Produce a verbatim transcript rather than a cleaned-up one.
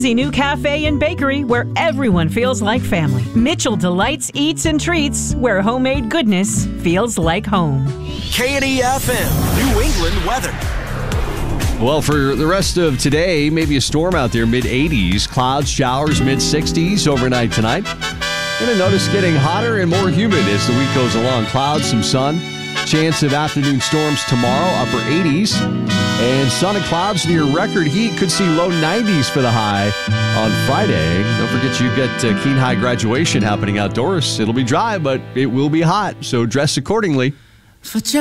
New cafe and bakery where everyone feels like family. Mitchell Delights Eats and Treats, where homemade goodness feels like home. K N E F M, New England weather. Well, for the rest of today, maybe a storm out there, mid eighties. Clouds, showers, mid sixties overnight tonight. Going to notice getting hotter and more humid as the week goes along. Clouds, some sun. Chance of afternoon storms tomorrow, upper eighties. And sun and clouds near record heat. Could see low nineties for the high on Friday. Don't forget you've got uh, Keene High graduation happening outdoors. It'll be dry, but it will be hot, so dress accordingly.